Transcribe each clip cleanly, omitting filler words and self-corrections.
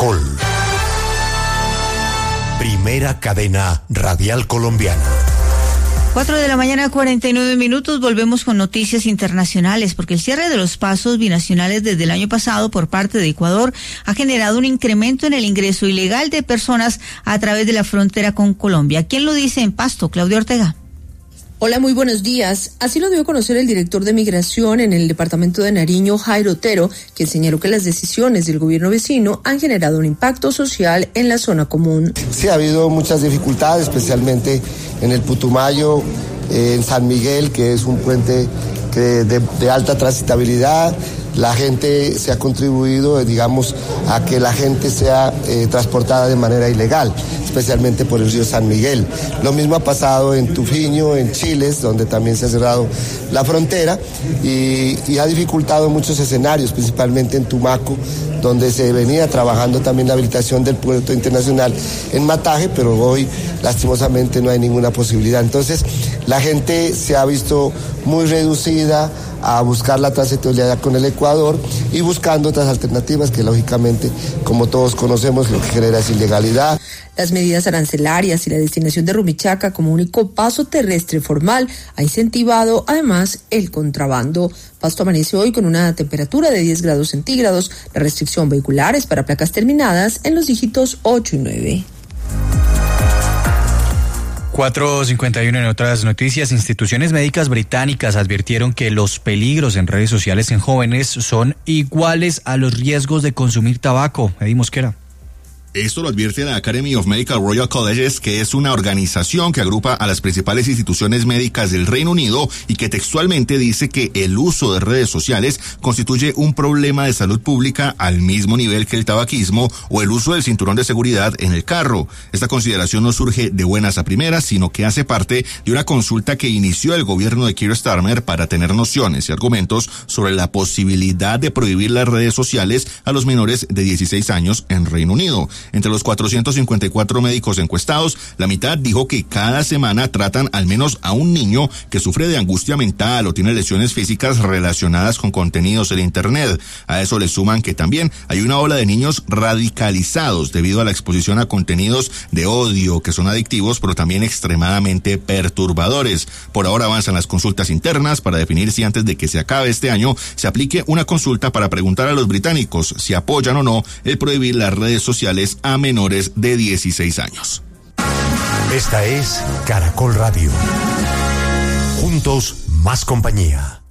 Caracol. Primera cadena radial colombiana. 4:49 a.m. Volvemos con noticias internacionales, porque el cierre de los pasos binacionales desde el año pasado por parte de Ecuador ha generado un incremento en el ingreso ilegal de personas a través de la frontera con Colombia. ¿Quién lo dice en Pasto? Claudia Ortega. Hola, muy buenos días. Así lo dio a conocer el director de Migración en el departamento de Nariño, Jairo Otero, quien señaló que las decisiones del gobierno vecino han generado un impacto social en la zona común. Sí, ha habido muchas dificultades, especialmente en el Putumayo, en San Miguel, que es un puente de alta transitabilidad. La gente se ha contribuido, digamos, a que la gente sea transportada de manera ilegal, especialmente por el río San Miguel. Lo mismo ha pasado en Tufiño, en Chiles, donde también se ha cerrado la frontera y ha dificultado muchos escenarios, principalmente en Tumaco, donde se venía trabajando también la habilitación del puerto internacional en Mataje, pero hoy lastimosamente no hay ninguna posibilidad. Entonces, la gente se ha visto muy reducida a buscar la transitabilidad con el Ecuador y buscando otras alternativas que lógicamente, como todos conocemos, lo que genera es ilegalidad. Las medidas arancelarias y la destinación de Rumichaca como único paso terrestre formal ha incentivado además el contrabando. Pasto amanece hoy con una temperatura de 10 grados centígrados. La restricción vehicular es para placas terminadas en los dígitos 8 y 9. 4:51 en otras noticias. Instituciones médicas británicas advirtieron que los peligros en redes sociales en jóvenes son iguales a los riesgos de consumir tabaco. Eddie Mosquera. Esto lo advierte la Academy of Medical Royal Colleges, que es una organización que agrupa a las principales instituciones médicas del Reino Unido y que textualmente dice que el uso de redes sociales constituye un problema de salud pública al mismo nivel que el tabaquismo o el uso del cinturón de seguridad en el carro. Esta consideración no surge de buenas a primeras, sino que hace parte de una consulta que inició el gobierno de Keir Starmer para tener nociones y argumentos sobre la posibilidad de prohibir las redes sociales a los menores de 16 años en Reino Unido. Entre los 454 médicos encuestados, la mitad dijo que cada semana tratan al menos a un niño que sufre de angustia mental o tiene lesiones físicas relacionadas con contenidos en Internet. A eso le suman que también hay una ola de niños radicalizados debido a la exposición a contenidos de odio que son adictivos, pero también extremadamente perturbadores. Por ahora avanzan las consultas internas para definir si antes de que se acabe este año se aplique una consulta para preguntar a los británicos si apoyan o no el prohibir las redes sociales a menores de 16 años. Esta es Caracol Radio. Juntos, más compañía.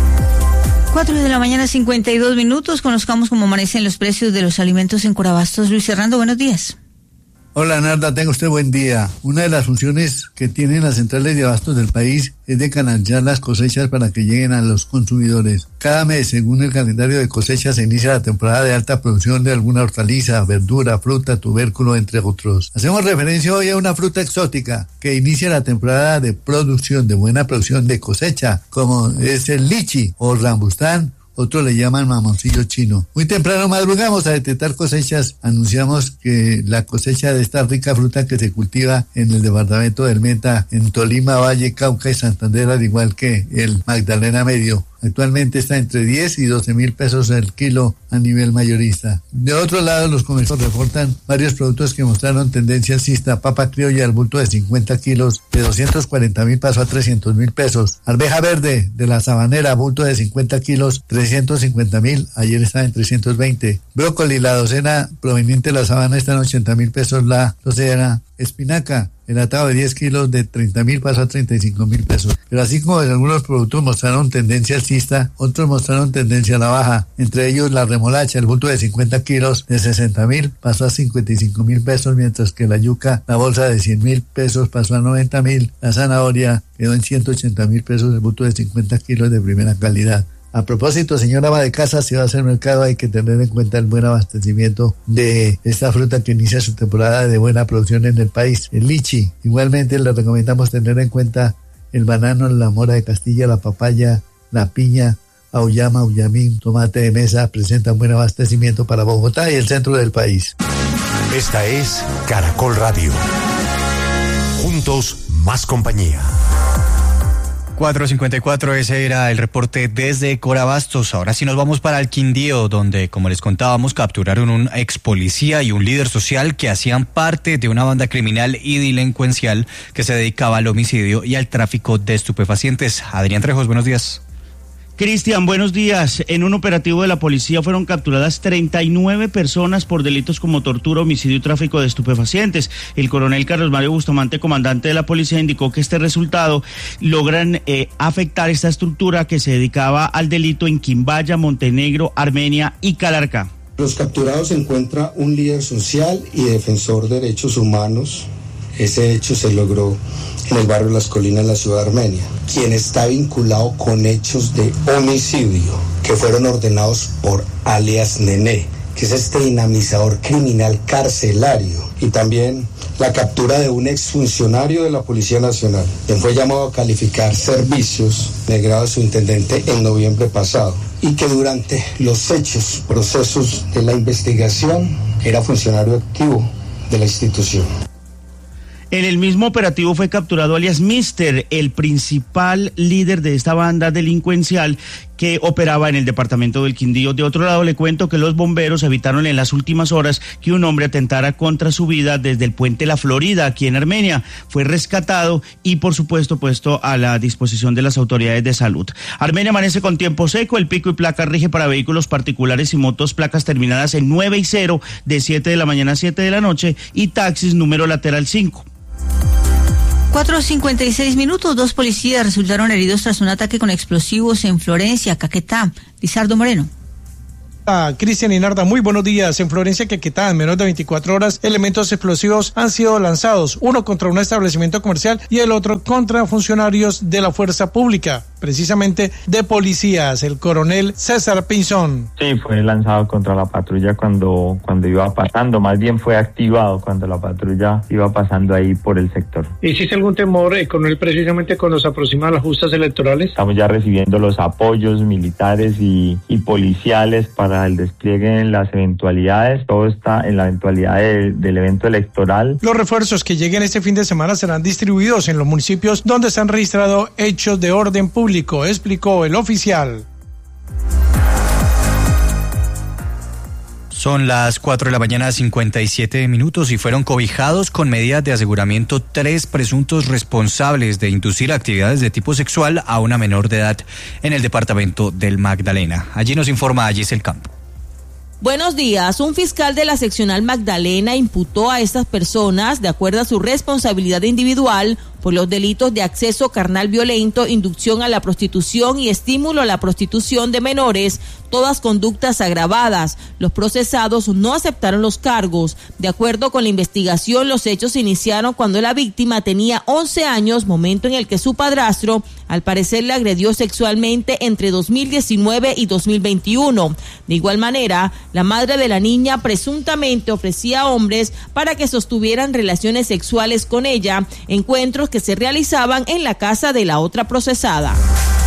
4:52 a.m. Conozcamos cómo amanecen los precios de los alimentos en Corabastos. Luis Hernando, buenos días. Hola Narda, tenga usted buen día. Una de las funciones que tienen las centrales de abastos del país es de canalizar las cosechas para que lleguen a los consumidores. Cada mes, según el calendario de cosechas, se inicia la temporada de alta producción de alguna hortaliza, verdura, fruta, tubérculo, entre otros. Hacemos referencia hoy a una fruta exótica que inicia la temporada de producción, de buena producción de cosecha, como es el lichi o rambustán. Otros le llaman mamoncillo chino. Muy temprano madrugamos a detectar cosechas. Anunciamos que la cosecha de esta rica fruta que se cultiva en el departamento del Meta, en Tolima, Valle, Cauca y Santander, al igual que el Magdalena Medio. Actualmente está entre 10 y 12 mil pesos el kilo a nivel mayorista. De otro lado, los comercios reportan varios productos que mostraron tendencia alcista. Papa criolla al bulto de 50 kilos, de 240.000 pasó a 300.000 pesos. Arveja verde de la Sabanera, bulto de 50 kilos, 350.000, ayer estaba en 320. Brócoli, la docena proveniente de la Sabana, está en 80.000 pesos la docena. Espinaca, el atado de 10 kilos de 30.000 pasó a 35.000 pesos. Pero así como algunos productos mostraron tendencia alcista, otros mostraron tendencia a la baja. Entre ellos la remolacha, el bulto de 50 kilos de 60.000 pasó a 55.000 pesos, mientras que la yuca, la bolsa de 100.000 pesos pasó a 90.000. La zanahoria quedó en 180.000 pesos, el bulto de 50 kilos de primera calidad. A propósito, señora ama de casa, si va a hacer mercado hay que tener en cuenta el buen abastecimiento de esta fruta que inicia su temporada de buena producción en el país, el lichi. Igualmente le recomendamos tener en cuenta el banano, la mora de Castilla, la papaya, la piña, auyama, auyamín, tomate de mesa. Presentan buen abastecimiento para Bogotá y el centro del país. Esta es Caracol Radio. Juntos, más compañía. 4:54, ese era el reporte desde Corabastos. Ahora sí nos vamos para el Quindío, donde, como les contábamos, capturaron un ex policía y un líder social que hacían parte de una banda criminal y delincuencial que se dedicaba al homicidio y al tráfico de estupefacientes. Adrián Trejos, buenos días. Cristian, buenos días. En un operativo de la policía fueron capturadas 39 personas por delitos como tortura, homicidio y tráfico de estupefacientes. El coronel Carlos Mario Bustamante, comandante de la policía, indicó que este resultado logran afectar esta estructura que se dedicaba al delito en Quimbaya, Montenegro, Armenia y Calarcá. Los capturados se encuentra un líder social y defensor de derechos humanos. Ese hecho se logró en el barrio Las Colinas, en la ciudad de Armenia, quien está vinculado con hechos de homicidio que fueron ordenados por alias Nené, que es este dinamizador criminal carcelario, y también la captura de un exfuncionario de la Policía Nacional, quien fue llamado a calificar servicios en el grado de subintendente en noviembre pasado, y que durante los hechos, procesos de la investigación, era funcionario activo de la institución. En el mismo operativo fue capturado alias Mister, el principal líder de esta banda delincuencial que operaba en el departamento del Quindío. De otro lado, le cuento que los bomberos evitaron en las últimas horas que un hombre atentara contra su vida desde el puente La Florida, aquí en Armenia. Fue rescatado y, por supuesto, puesto a la disposición de las autoridades de salud. Armenia amanece con tiempo seco. El pico y placa rige para vehículos particulares y motos, placas terminadas en 9 y 0, de 7 de la mañana a 7 de la noche, y taxis número lateral 5. 4:56, 2 policías resultaron heridos tras un ataque con explosivos en Florencia, Caquetá. Lizardo Moreno. Cristian y Narda, muy buenos días. En Florencia, Caquetá, en menos de 24 horas, elementos explosivos han sido lanzados, uno contra un establecimiento comercial y el otro contra funcionarios de la fuerza pública, precisamente de policías. El coronel César Pinzón. Sí, fue lanzado contra la patrulla cuando iba pasando, más bien fue activado cuando la patrulla iba pasando ahí por el sector. ¿Existe algún temor, coronel, precisamente cuando se aproximan las justas electorales? Estamos ya recibiendo los apoyos militares y policiales para el despliegue en las eventualidades. Todo está en la eventualidad del evento electoral. Los refuerzos que lleguen este fin de semana serán distribuidos en los municipios donde se han registrado hechos de orden público, explicó el oficial. Son las 4:57 a.m. y fueron cobijados con medidas de aseguramiento 3 presuntos responsables de inducir actividades de tipo sexual a una menor de edad en el departamento del Magdalena. Allí nos informa Giselle Campo. Buenos días. Un fiscal de la seccional Magdalena imputó a estas personas, de acuerdo a su responsabilidad individual, por los delitos de acceso carnal violento, inducción a la prostitución y estímulo a la prostitución de menores, todas conductas agravadas. Los procesados no aceptaron los cargos. De acuerdo con la investigación, los hechos se iniciaron cuando la víctima tenía 11 años, momento en el que su padrastro, al parecer, le agredió sexualmente entre 2019 y 2021. De igual manera, la madre de la niña presuntamente ofrecía a hombres para que sostuvieran relaciones sexuales con ella, encuentros que se realizaban en la casa de la otra procesada.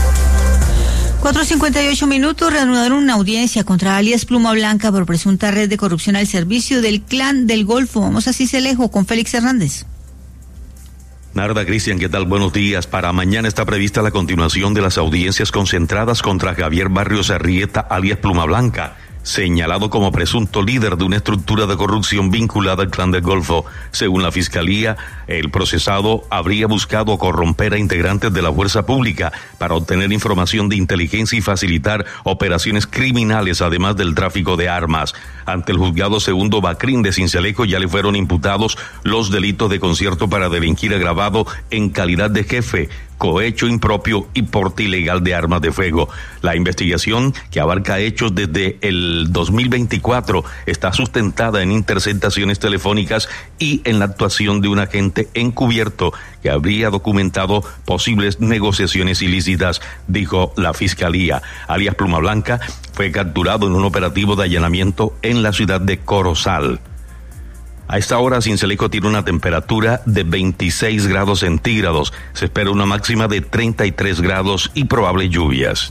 4:58, reanudaron una audiencia contra alias Pluma Blanca por presunta red de corrupción al servicio del Clan del Golfo. Vamos a Cicelejo con Félix Hernández. Narda, Cristian, ¿qué tal? Buenos días. Para mañana está prevista la continuación de las audiencias concentradas contra Javier Barrios Arrieta, alias Pluma Blanca, señalado como presunto líder de una estructura de corrupción vinculada al Clan del Golfo. Según la Fiscalía, el procesado habría buscado corromper a integrantes de la fuerza pública para obtener información de inteligencia y facilitar operaciones criminales, además del tráfico de armas. Ante el juzgado segundo Bacrín de Sincelejo ya le fueron imputados los delitos de concierto para delinquir agravado en calidad de jefe, cohecho impropio y porte ilegal de armas de fuego. La investigación, que abarca hechos desde el 2024, está sustentada en interceptaciones telefónicas y en la actuación de un agente encubierto que habría documentado posibles negociaciones ilícitas, dijo la Fiscalía. Alias Pluma Blanca fue capturado en un operativo de allanamiento en la ciudad de Corozal. A esta hora, Sincelejo tiene una temperatura de 26 grados centígrados. Se espera una máxima de 33 grados y probables lluvias.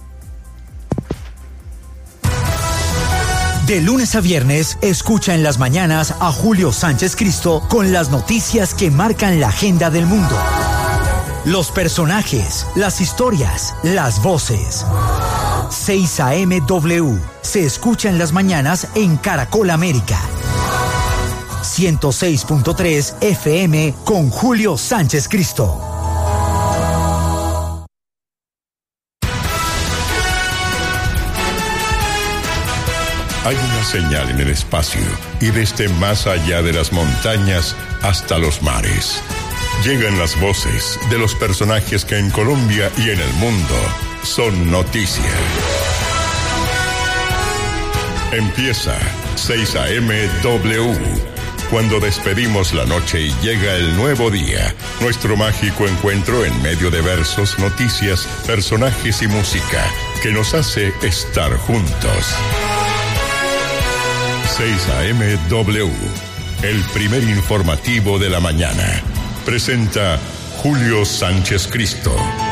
De lunes a viernes, escucha en las mañanas a Julio Sánchez Cristo con las noticias que marcan la agenda del mundo. Los personajes, las historias, las voces. 6 AM W. Se escucha en las mañanas en Caracol América. 106.3 FM con Julio Sánchez Cristo. Hay una señal en el espacio y desde más allá de las montañas hasta los mares. Llegan las voces de los personajes que en Colombia y en el mundo son noticia. Empieza 6 AM W. Cuando despedimos la noche y llega el nuevo día, nuestro mágico encuentro en medio de versos, noticias, personajes y música que nos hace estar juntos. 6 AM W, el primer informativo de la mañana. Presenta Julio Sánchez Cristo.